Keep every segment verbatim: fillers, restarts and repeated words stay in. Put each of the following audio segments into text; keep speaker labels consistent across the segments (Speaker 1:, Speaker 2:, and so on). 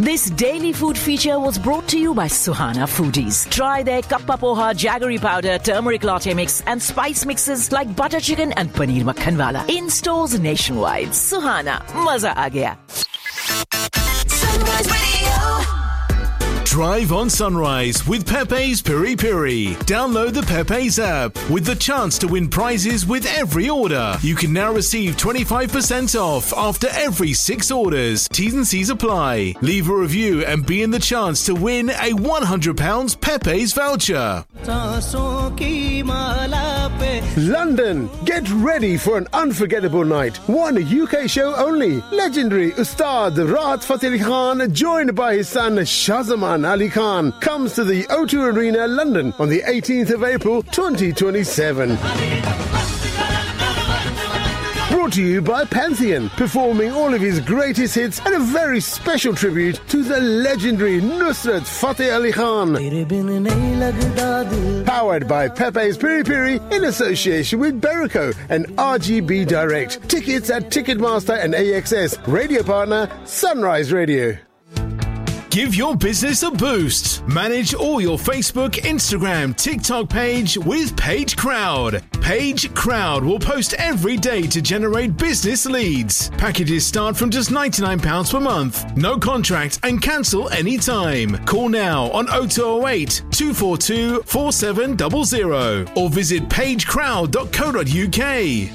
Speaker 1: This daily food feature was brought to you by Suhana Foodies. Try their kappa poha, jaggery powder, turmeric latte mix and spice mixes like butter chicken and paneer makhan wala. In stores nationwide. Suhana, maza aa gaya.
Speaker 2: Sunrise Radio.
Speaker 3: Drive on Sunrise with Pepe's Piri Piri. Download the Pepe's app with the chance to win prizes with every order. You can now receive twenty-five percent off after every six orders. T's and C's apply. Leave a review and be in the chance to win a one hundred pounds Pepe's voucher.
Speaker 4: London, get ready for an unforgettable night. One U K show only. Legendary Ustad Rahat Fateh Ali Khan, joined by his son Shahzaman Ali Khan, comes to the O two Arena, London on the eighteenth of April twenty twenty-seven. Brought to you by Pantheon, performing all of his greatest hits and a very special tribute to the legendary Nusrat Fateh Ali Khan. Powered by Pepe's Piri Piri in association with Berico and R G B Direct. Tickets at Ticketmaster and A X S. Radio partner Sunrise Radio.
Speaker 3: Give your business a boost. Manage all your Facebook, Instagram, TikTok page with Page Crowd. Page Crowd will post every day to generate business leads. Packages start from just ninety-nine pounds per month. No contract and cancel anytime. Call now on oh two oh eight, two four two, four seven zero zero or visit page crowd dot co dot uk.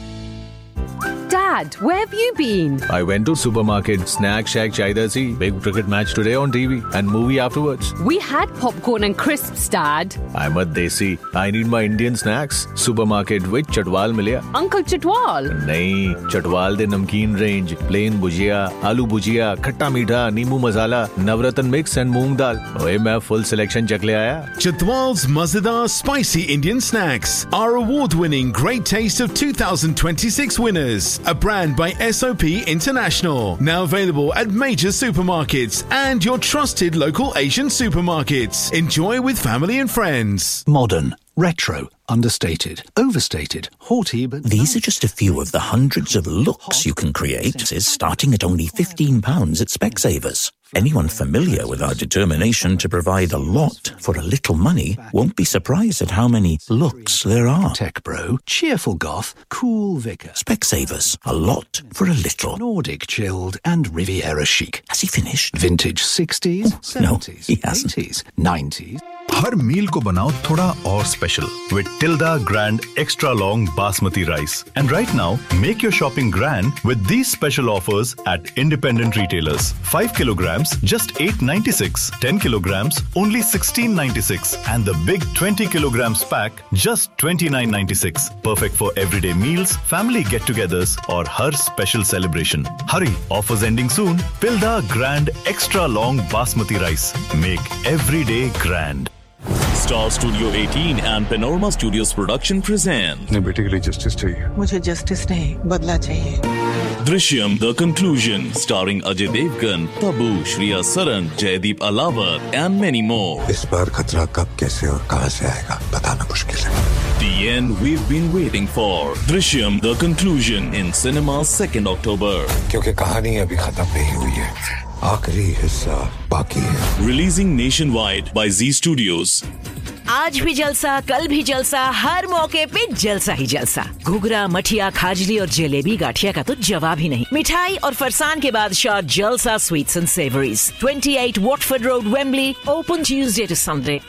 Speaker 5: Dad, where have you been?
Speaker 6: I went to supermarket, snack shack chahiye si. Big cricket match today on T V and movie afterwards.
Speaker 5: We had popcorn and crisps, Dad.
Speaker 6: I'm a desi. I need my Indian snacks. Supermarket with Chatwal milya.
Speaker 5: Uncle Chatwal?
Speaker 6: Nahin, Chatwal de namkeen range. Plain bhujia, aloo bhujia, khatta meetha, neembu masala, navratan mix and moong dal. Oye, main full selection chak le aaya.
Speaker 3: Chatwal's Mazadar Spicy Indian Snacks are award-winning Great Taste of two thousand twenty-six winners. A brand by S O P International. Now available at major supermarkets and your trusted local Asian supermarkets. Enjoy with family and friends.
Speaker 7: Modern, retro, understated, overstated, haughty, but...
Speaker 8: These are just a few of the hundreds of looks you can create, starting at only fifteen pounds at Specsavers. Anyone familiar with our determination to provide a lot for a little money won't be surprised at how many looks there are.
Speaker 7: Tech bro, cheerful goth, cool vicar.
Speaker 8: Specsavers, a lot for a little.
Speaker 7: Nordic chilled and Riviera chic.
Speaker 8: Has he finished?
Speaker 7: Vintage sixties,
Speaker 8: oh,
Speaker 7: seventies,
Speaker 8: no, he hasn't.
Speaker 7: eighties, nineties.
Speaker 9: हर मील को बनाओ थोड़ा और special with Tilda Grand Extra Long Basmati Rice. And right now, make your shopping grand with these special offers at independent retailers. five kilograms, just eight ninety-six. ten kilograms, only sixteen ninety-six. And the big twenty kilograms pack, just twenty-nine ninety-six. Perfect for everyday meals, family get-togethers, or her special celebration. Hurry, offers ending soon. Tilda Grand Extra Long Basmati Rice. Make every day grand.
Speaker 10: Star Studio eighteen and Panorama Studios production present.
Speaker 11: अपने बेटे के लिए justice चाहिए.
Speaker 12: मुझे justice नहीं, बदला चाहिए.
Speaker 10: Drishyam The Conclusion, starring Ajay Devgan, Tabu, Shriya Saran, Jaideep Alawar, and many more.
Speaker 11: इस बार खतरा कब, कैसे और कहां से आएगा, बताना मुश्किल है.
Speaker 10: The end we've been waiting for. Drishyam The Conclusion in cinemas second October.
Speaker 11: क्योंकि कहानी अभी खत्म नहीं हुई है. आखिरी हिस्सा बाकी है.
Speaker 10: Releasing nationwide by Z Studios.
Speaker 1: आज भी जलसा, कल भी जलसा, हर मौके पे जलसा ही जलसा. घुघरा, मठिया, खाजली और जलेबी गाठिया का तो जवाब ही नहीं. मिठाई और फरसान के बादशाह जलसा sweets and savouries. twenty-eight Watford Road, Wembley. Open Tuesday to Sunday.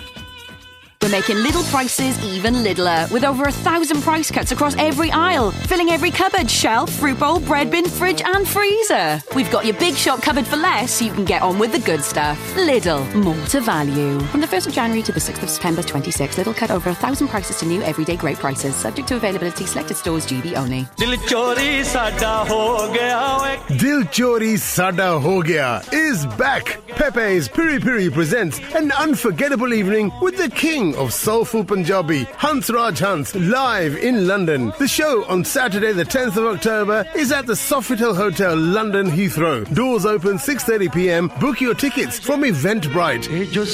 Speaker 13: We're making little prices even littler, with over a thousand price cuts across every aisle, filling every cupboard, shelf, fruit bowl, bread bin, fridge and freezer. We've got your big shop cupboard for less, so you can get on with the good stuff. Lidl, more to value. From the first of January to the sixth of September twenty-six, Lidl cut over a thousand prices to new everyday great prices, subject to availability, selected stores, G B only.
Speaker 4: Dil Chori Sada Ho Gaya. Dil Chori Sada Ho Gaya is back. Pepe's Piri Piri presents an unforgettable evening with the king of soulful Punjabi, Hans Raj Hans, live in London. The show on Saturday the tenth of October is at the Sofitel Hotel, London Heathrow. Doors open six thirty p.m. Book your tickets from Eventbrite.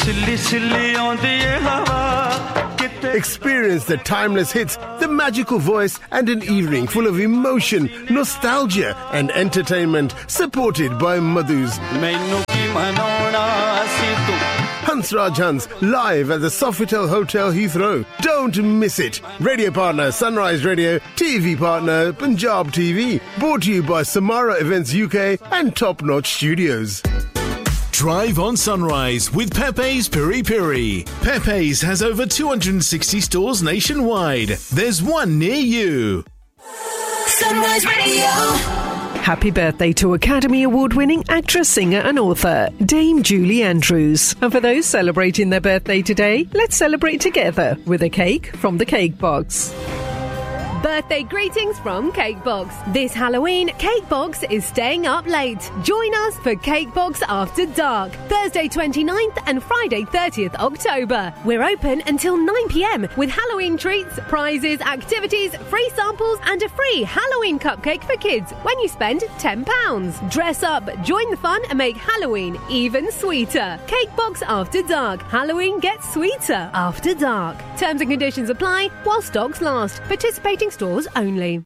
Speaker 4: Experience the timeless hits, the magical voice and an evening full of emotion, nostalgia and entertainment, supported by Madhus. Hansraj Hans, live at the Sofitel Hotel Heathrow. Don't miss it. Radio partner Sunrise Radio, T V partner Punjab T V. Brought to you by Samara Events U K and Top Notch Studios.
Speaker 3: Drive on Sunrise with Pepe's Piri Piri. Pepe's has over two hundred sixty stores nationwide. There's one near you.
Speaker 2: Sunrise Radio.
Speaker 14: Happy birthday to Academy Award-winning actress, singer and author, Dame Julie Andrews. And for those celebrating their birthday today, let's celebrate together with a cake from the Cake Box.
Speaker 15: Birthday greetings from Cake Box. This Halloween, Cake Box is staying up late. Join us for Cake Box After Dark, Thursday twenty-ninth and Friday thirtieth October. We're open until nine p.m. with Halloween treats, prizes, activities, free samples and a free Halloween cupcake for kids when you spend ten pounds. Dress up, join the fun and make Halloween even sweeter. Cake Box After Dark. Halloween gets sweeter after dark. Terms and conditions apply while stocks last. Participating stores only.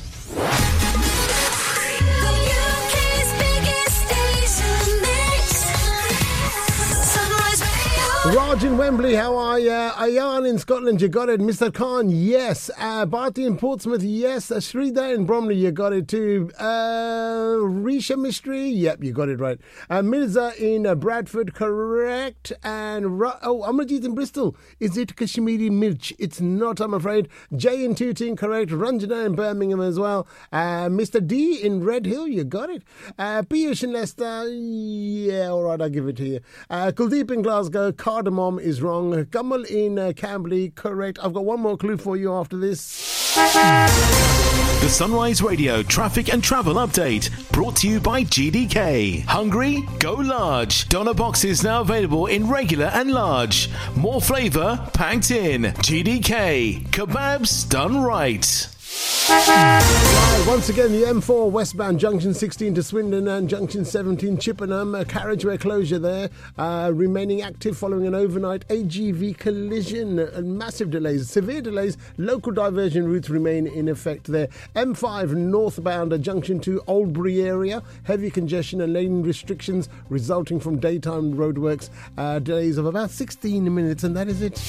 Speaker 4: Raj in Wembley, how are you? Ayan in Scotland, you got it. Mister Khan, yes. Uh, Bharti in Portsmouth, yes. Uh, Shrida in Bromley, you got it too. Uh, Risha Mystery, yep, you got it right. Uh, Mirza in uh, Bradford, correct. And Ra- oh, Amarjeet in Bristol, is it Kashmiri Mirch? It's not, I'm afraid. Jay in Tooting, correct. Ranjana in Birmingham as well. Uh, Mister D in Red Hill, you got it. Uh, Piyush in Leicester, yeah, all right, I'll give it to you. Uh, Kuldeep in Glasgow, Cardamom is wrong. Kamal in uh, Camberley, correct. I've got one more clue for you after this.
Speaker 3: The Sunrise Radio Traffic and Travel Update, brought to you by G D K. Hungry? Go large. Doner boxes now available in regular and large. More flavour packed in. G D K. Kebabs done right.
Speaker 4: Right, once again, the M four westbound junction sixteen to Swindon and junction seventeen Chippenham, a carriageway closure there, uh, remaining active following an overnight A G V collision and massive delays, severe delays. Local diversion routes remain in effect there. M five northbound, uh, junction to Oldbury area, heavy congestion and lane restrictions resulting from daytime roadworks, uh, delays of about sixteen minutes, and that is it.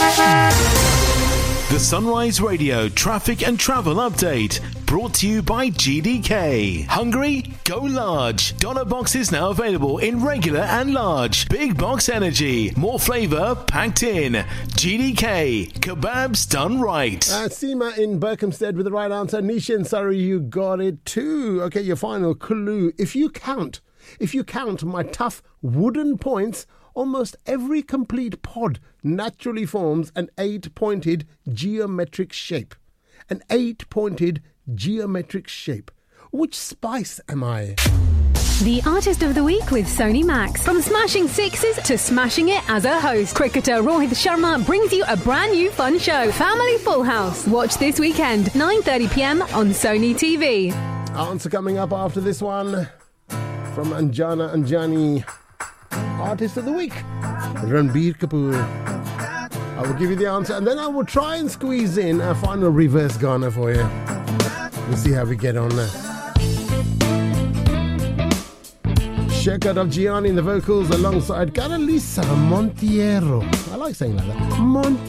Speaker 3: The Sunrise Radio Traffic and Travel Update, brought to you by G D K. Hungry? Go large. Doner boxes now available in regular and large. Big box energy. More flavour packed in. G D K. Kebabs done right.
Speaker 4: Uh, Seema in Berkhamsted with the right answer. Nisha in Surrey, you got it too. Okay, your final clue. If you count, if you count my tough wooden points, almost every complete pod naturally forms an eight-pointed geometric shape. An eight-pointed geometric shape. Which spice am I?
Speaker 15: The Artist of the Week with Sony Max. From smashing sixes to smashing it as a host, cricketer Rohit Sharma brings you a brand new fun show, Family Full House. Watch this weekend, nine thirty p.m. on Sony T V.
Speaker 4: Answer coming up after this one from Anjana Anjani. Artist of the Week, Ranbir Kapoor. I will give you the answer and then I will try and squeeze in a final reverse Ghana for you. We'll see how we get on there. Shekhar of Gianni in the vocals alongside Carolisa Montiero. I like saying like that. Montiero.